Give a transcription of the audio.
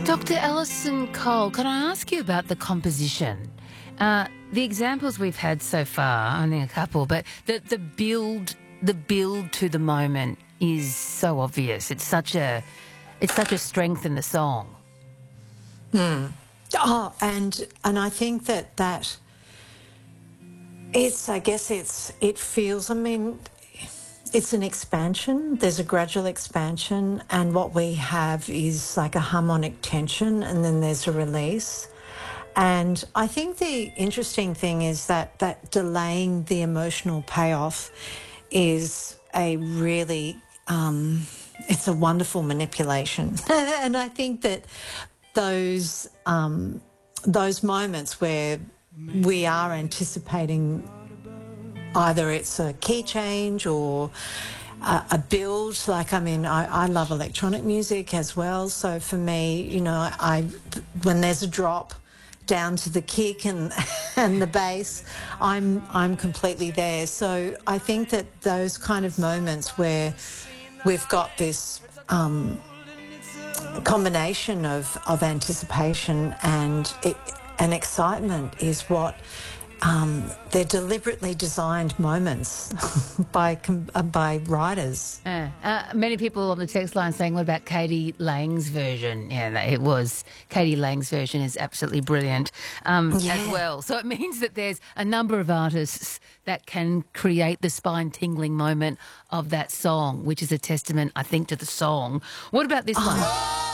Dr. Alison Cole, can I ask you about the composition? The examples we've had so far, only a couple, but the build to the moment is so obvious. It's such a strength in the song. Oh, and I think that it's, I guess it feels, I mean, it's an expansion. There's a gradual expansion, and what we have is like a harmonic tension, and then there's a release. And I think the interesting thing is that delaying the emotional payoff is a really, it's a wonderful manipulation. And I think that those moments where we are anticipating either it's a key change or a build, like, I mean, I love electronic music as well. So for me, you know, when there's a drop down to the kick and the bass, I'm completely there. So I think that those kind of moments where we've got this combination of anticipation and excitement is what they're deliberately designed moments by writers. Many people on the text line saying, what about Katie Lang's version? Yeah, it was. Katie Lang's version is absolutely brilliant as well. So it means that there's a number of artists that can create the spine-tingling moment of that song, which is a testament, I think, to the song. What about this one?